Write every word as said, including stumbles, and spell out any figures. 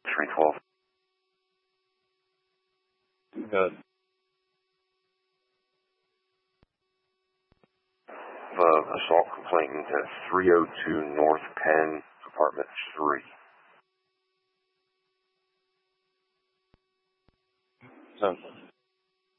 three twelve. Good. Uh, assault complainant at three oh two North Penn, apartment three. So